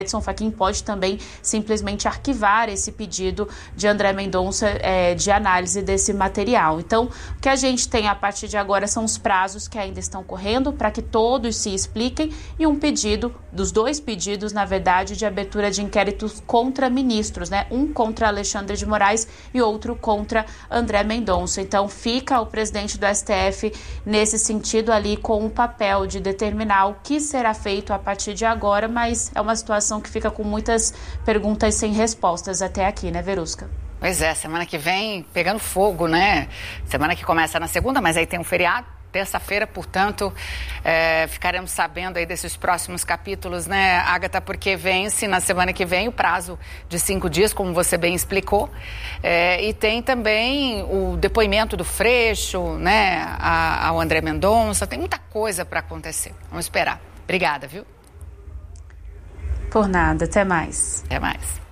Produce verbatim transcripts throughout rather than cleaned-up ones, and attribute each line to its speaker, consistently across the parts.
Speaker 1: Edson Fachin pode também simplesmente arquivar esse pedido de André Mendonça é, de análise desse material. Então, o que a gente tem a partir de agora são os prazos que ainda estão correndo para que todos se expliquem e um pedido, dos dois pedidos, na verdade, de abertura de inquéritos contra ministros, né? Um contra Alexandre de Moraes e outro contra André Mendonça. Então, fica o presidente do S T F nesse sentido ali com o papel de determinar o que será feito a partir de agora, mas é uma situação que fica com muitas perguntas sem respostas até aqui, né, Verusca?
Speaker 2: Pois é, semana que vem pegando fogo, né? Semana que começa na segunda, mas aí tem um feriado. Terça-feira, portanto, é, ficaremos sabendo aí desses próximos capítulos, né, Agatha, porque vence na semana que vem o prazo de cinco dias, como você bem explicou, é, e tem também o depoimento do Freixo, né, a, ao André Mendonça, tem muita coisa para acontecer. Vamos esperar. Obrigada, viu?
Speaker 1: Por nada, até mais.
Speaker 2: Até mais.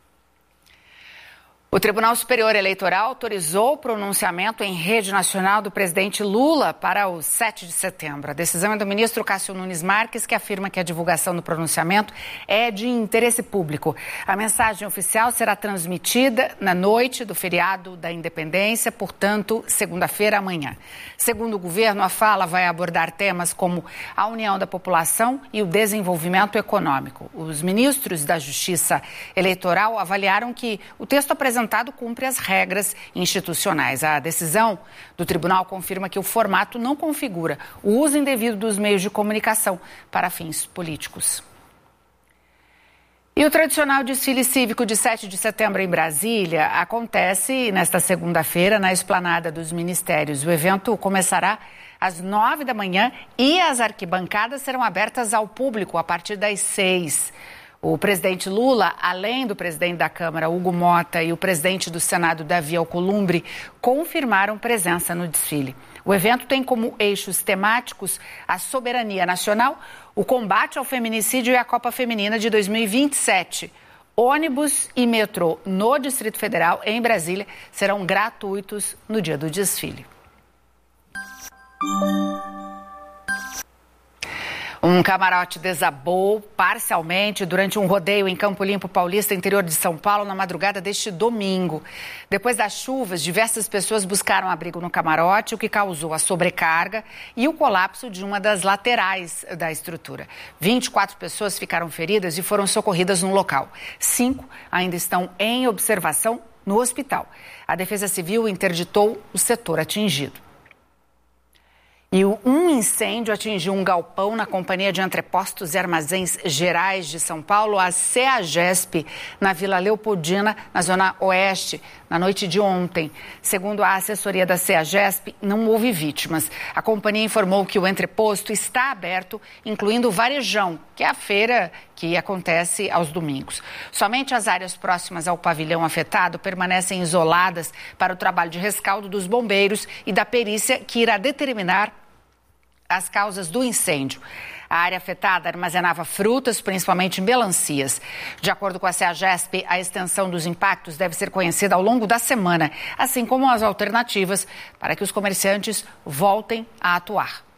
Speaker 2: O Tribunal Superior Eleitoral autorizou o pronunciamento em rede nacional do presidente Lula para o sete de setembro. A decisão é do ministro Cássio Nunes Marques, que afirma que a divulgação do pronunciamento é de interesse público. A mensagem oficial será transmitida na noite do feriado da Independência, portanto, segunda-feira amanhã. Segundo o governo, a fala vai abordar temas como a união da população e o desenvolvimento econômico. Os ministros da Justiça Eleitoral avaliaram que o texto apresentado cumpre as regras institucionais. A decisão do tribunal confirma que o formato não configura o uso indevido dos meios de comunicação para fins políticos. E o tradicional desfile cívico de sete de setembro em Brasília acontece nesta segunda-feira na esplanada dos ministérios. O evento começará às nove da manhã e as arquibancadas serão abertas ao público a partir das seis. O presidente Lula, além do presidente da Câmara, Hugo Mota, e o presidente do Senado, Davi Alcolumbre, confirmaram presença no desfile. O evento tem como eixos temáticos a soberania nacional, o combate ao feminicídio e a Copa Feminina de dois mil e vinte e sete. Ônibus e metrô no Distrito Federal, em Brasília, serão gratuitos no dia do desfile. Um camarote desabou parcialmente durante um rodeio em Campo Limpo Paulista, interior de São Paulo, na madrugada deste domingo. Depois das chuvas, diversas pessoas buscaram abrigo no camarote, o que causou a sobrecarga e o colapso de uma das laterais da estrutura. vinte e quatro pessoas ficaram feridas e foram socorridas no local. Cinco ainda estão em observação no hospital. A Defesa Civil interditou o setor atingido. E um incêndio atingiu um galpão na Companhia de Entrepostos e Armazéns Gerais de São Paulo, a CEAGESP, na Vila Leopoldina, na Zona Oeste, na noite de ontem. Segundo a assessoria da CEAGESP, não houve vítimas. A companhia informou que o entreposto está aberto, incluindo o varejão, que é a feira que acontece aos domingos. Somente as áreas próximas ao pavilhão afetado permanecem isoladas para o trabalho de rescaldo dos bombeiros e da perícia que irá determinar as causas do incêndio. A área afetada armazenava frutas, principalmente melancias. De acordo com a CEAGESP, a extensão dos impactos deve ser conhecida ao longo da semana, assim como as alternativas para que os comerciantes voltem a atuar.